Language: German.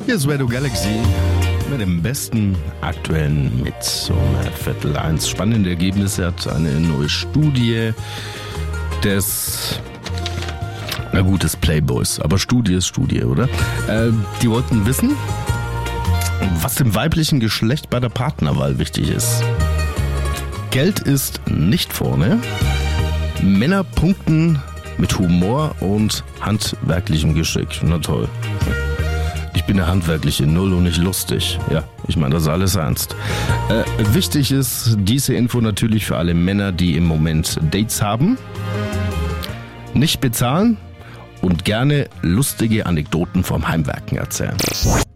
Hier ist Radio Galaxy mit dem besten aktuellen Mix um 12:15. Spannende Ergebnisse hat eine neue Studie des Playboys, aber Studie ist Studie, oder? Die wollten wissen, was dem weiblichen Geschlecht bei der Partnerwahl wichtig ist. Geld ist nicht vorne. Männer punkten mit Humor und handwerklichem Geschick. Na toll. Ich bin der handwerkliche Null und nicht lustig. Ja, ich meine das ist alles ernst. Wichtig ist diese Info natürlich für alle Männer, die im Moment Dates haben. Nicht bezahlen und gerne lustige Anekdoten vom Heimwerken erzählen.